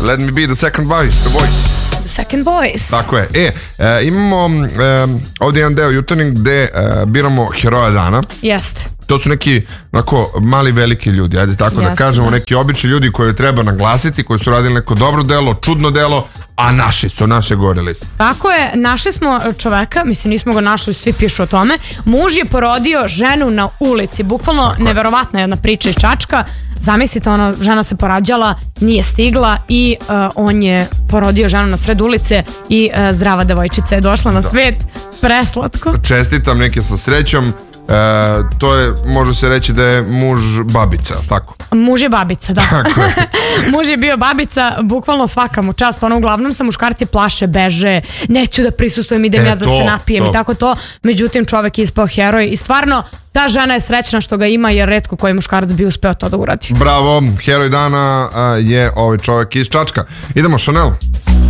Let me be the second voice. The second voice. Tako je. Imamo ovdje jedan deo jutarnjeg gde biramo heroja dana. Jeste. To su neki onako mali veliki ljudi, ajde tako da kažemo, neki obični ljudi koje treba naglasiti, koji su radili neko dobro delo, čudno delo, a naši su, naše gore liste. Tako je, našli smo čoveka, mislim nismo ga našli, svi pišu o tome. Muž je porodio ženu na ulici, bukvalno neverovatna jedna priča iz Čačka. Zamislite, žena se porađala, nije stigla i on je porodio ženu na sred ulice i zdrava devojčica je došla na svet. Preslatko. Čestitam, neke sa srećom. To je, može se reći da je muž babica, tako? Muž je babica, da. Tako je. Muž je bio babica, bukvalno svaka mu čast. Uglavnom se muškarci plaše, beže, neću da prisustvujem, idem ja da se napijem i tako to. Međutim, čovek je ispao heroj i stvarno ta žena je srećna što ga ima, jer retko koji muškarac bi uspeo to da uradi. Bravo, heroj dana je ovaj čovek iz Čačka. Idemo, Chanel.